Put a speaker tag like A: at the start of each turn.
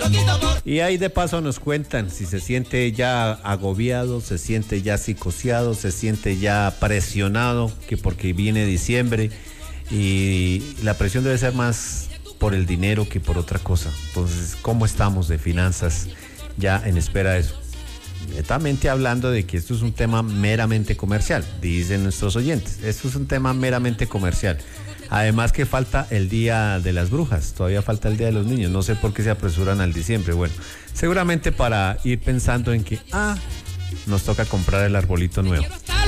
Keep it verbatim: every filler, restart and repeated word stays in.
A: Y ahí de paso nos cuentan si se siente ya agobiado, se siente ya psicoseado, se siente ya presionado, que porque viene diciembre y la presión debe ser más por el dinero que por otra cosa. Entonces, ¿cómo estamos de finanzas ya en espera de eso? Netamente hablando de que esto es un tema meramente comercial, dicen nuestros oyentes, esto es un tema meramente comercial. Además que falta el Día de las Brujas, todavía falta el Día de los Niños, no sé por qué se apresuran al diciembre. Bueno, seguramente para ir pensando en que, ah, nos toca comprar el arbolito nuevo.